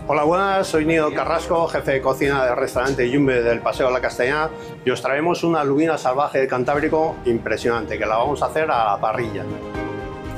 Hola, buenas, soy Nido Carrasco, jefe de cocina del restaurante Yumbe del Paseo de la Castellana, y os traemos una lubina salvaje de Cantábrico impresionante, que la vamos a hacer a la parrilla.